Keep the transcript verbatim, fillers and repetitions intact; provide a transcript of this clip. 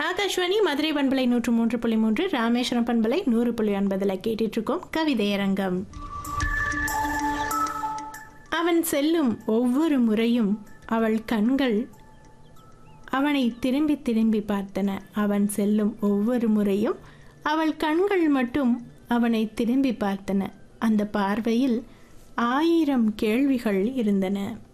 ஆகாஷ்வாணி மதுரை பண்பலை நூற்று மூன்று புள்ளி மூன்று, ராமேஸ்வரம் பண்பலை நூறு புள்ளி ஒன்பதுல கேட்டுட்டு இருக்கோம் கவிதையரங்கம். அவன் செல்லும் ஒவ்வொரு முறையும் அவள் கண்கள் அவனை திரும்பி திரும்பி பார்த்தன. அவன் செல்லும் ஒவ்வொரு முறையும் அவள் கண்கள் மட்டும் அவனை திரும்பி பார்த்தன. அந்த பார்வையில் ஆயிரம் கேள்விகள் இருந்தன.